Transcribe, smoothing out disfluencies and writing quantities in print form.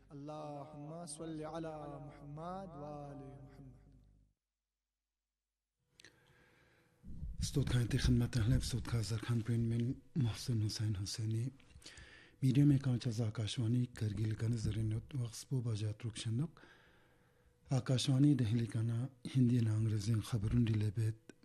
अल्लाहुम्मा सल्लि अला मुहम्मद व आले मुहम्मद। स्तोत्र खाते खिदमत अहले स्तोत्र का जरखान प्रिंट में मोहसिन हुसैन हुसैनी मीडिया में कांचा आकाशवाणी करगिल का नजरिनत वक्सपो बाजात रुकशनक आकाशवाणी दहली का ना हिंदी ना अंग्रेजी खबरों डिलेबेत